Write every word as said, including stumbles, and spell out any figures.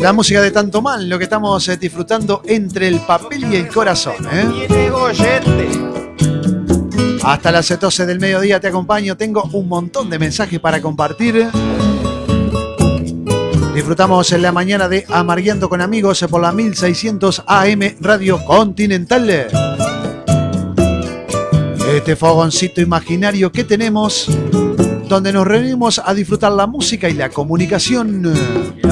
La música de Tanto Mal, lo que estamos eh, disfrutando entre el papel y el corazón. ¿eh? Hasta las doce del mediodía te acompaño. Tengo un montón de mensajes para compartir. Disfrutamos en la mañana de Amargueando con Amigos por la mil seiscientos A M Radio Continental. Este fogoncito imaginario que tenemos, donde nos reunimos a disfrutar la música y la comunicación.